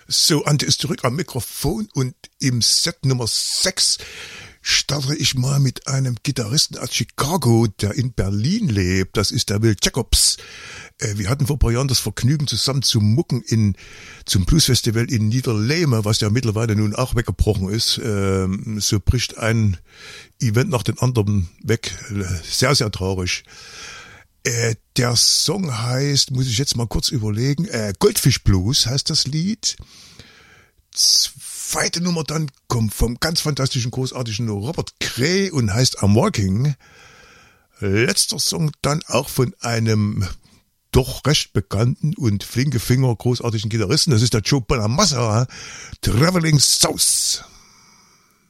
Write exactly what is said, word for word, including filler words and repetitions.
So, Ante ist zurück am Mikrofon und im Set Nummer sechs starte ich mal mit einem Gitarristen aus Chicago, der in Berlin lebt. Das ist der Will Jacobs. Äh, wir hatten vor ein paar Jahren das Vergnügen, zusammen zu mucken in, zum Bluesfestival in Niederlehme, was ja mittlerweile nun auch weggebrochen ist. Ähm, so bricht ein Event nach dem anderen weg. Sehr, sehr traurig. Äh, der Song heißt, muss ich jetzt mal kurz überlegen, äh, Goldfish Blues heißt das Lied. Zweite Nummer dann kommt vom ganz fantastischen, großartigen Robert Cray und heißt I'm Walking. Letzter Song dann auch von einem doch recht bekannten und flinke Finger großartigen Gitarristen. Das ist der Joe Bonamassa, Traveling South.